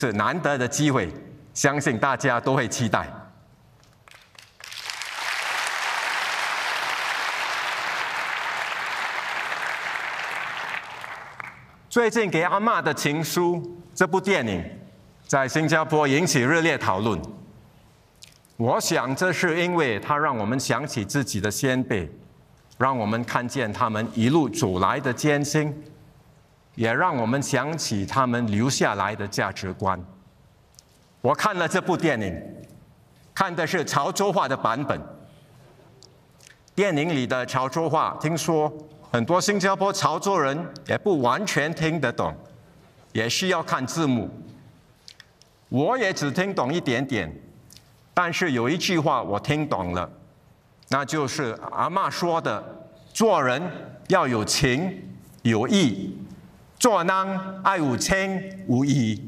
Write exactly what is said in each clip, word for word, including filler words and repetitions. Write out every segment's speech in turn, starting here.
是难得的机会，相信大家都会期待。最近给阿嬷的情书这部电影，在新加坡引起热烈讨论。我想这是因为它让我们想起自己的先辈，让我们看见他们一路走来的艰辛，也让我们想起他们留下来的价值观。我看了这部电影，看的是潮州话的版本。电影里的潮州话，听说很多新加坡潮州人也不完全听得懂，也需要看字幕。我也只听懂一点点，但是有一句话我听懂了，那就是阿嬷说的：做人要有情有义，做人要有情有义。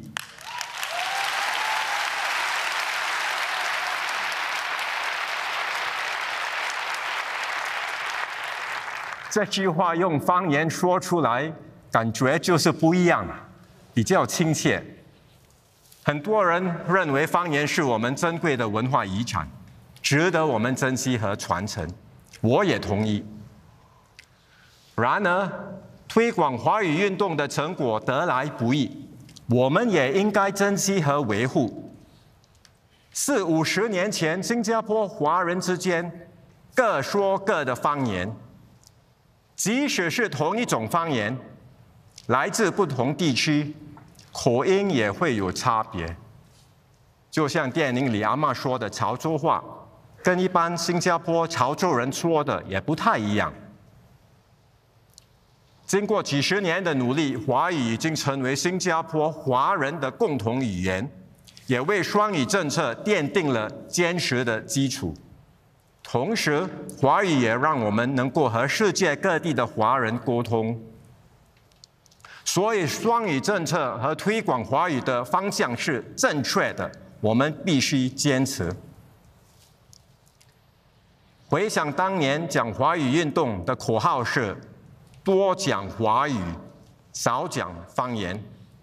这句话用方言说出来，感觉就是不一样，比较亲切。很多人认为方言是我们珍贵的文化遗产，值得我们珍惜和传承。我也同意。然而，推广华语运动的成果得来不易，我们也应该珍惜和维护。四五十年前，新加坡华人之间各说各的方言。即使是同一种方言，来自不同地区，口音也会有差别。就像电影里阿嬷说的潮州话，跟一般新加坡潮州人说的也不太一样。经过几十年的努力，华语已经成为新加坡华人的共同语言，也为双语政策奠定了坚实的基础。同时，华语也让我们能够和世界各地的华人沟通。所以，双语政策和推广华语的方向是正确的，我们必须坚持。回想当年讲华语运动的口号是“多讲华语，少讲方言”。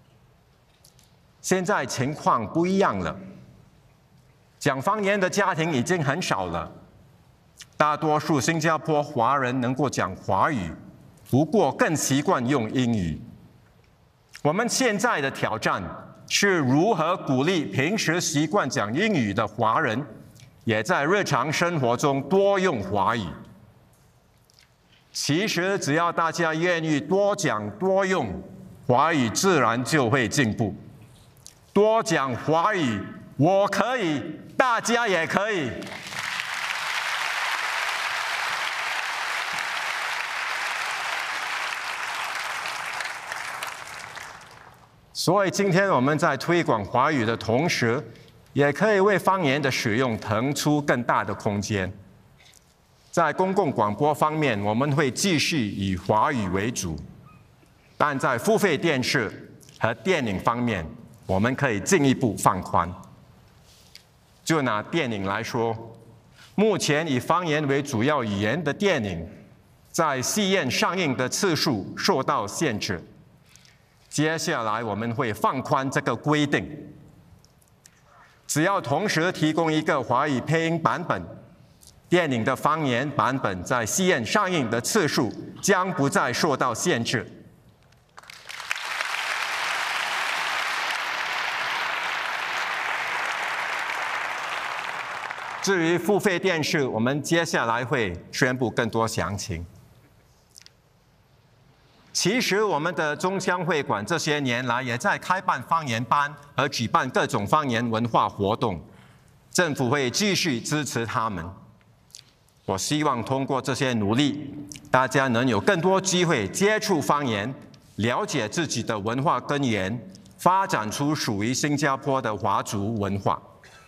现在情况不一样了，讲方言的家庭已经很少了。大多数新加坡华人能够讲华语，不过更习惯用英语。我们现在的挑战是如何鼓励平时习惯讲英语的华人，也在日常生活中多用华语。其实，只要大家愿意多讲多用，华语自然就会进步。多讲华语，我可以，大家也可以。所以今天我们在推广华语的同时，也可以为方言的使用腾出更大的空间。在公共广播方面，我们会继续以华语为主，但在付费电视和电影方面，我们可以进一步放宽。就拿电影来说，目前以方言为主要语言的电影，在戏院上映的次数受到限制。接下来我们会放宽这个规定，只要同时提供一个华语配音版本，电影的方言版本在戏院上映的次数将不再受到限制。至于付费电视，我们接下来会宣布更多详情。其实，我们的中乡会馆这些年来也在开办方言班和举办各种方言文化活动，政府会继续支持他们。我希望通过这些努力，大家能有更多机会接触方言，了解自己的文化根源，发展出属于新加坡的华族文化。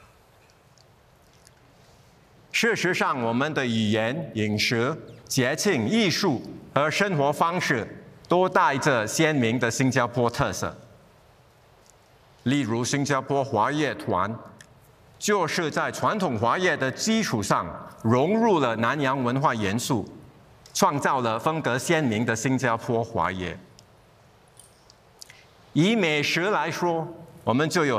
事实上，我们的语言、饮食、节庆、艺术和生活方式都带着鲜明的新加坡特色。例如，新加坡华乐团就是在传统华乐的基础上融入了南洋文化元素，创造了风格鲜明的新加坡华乐。以美食来说，我们就有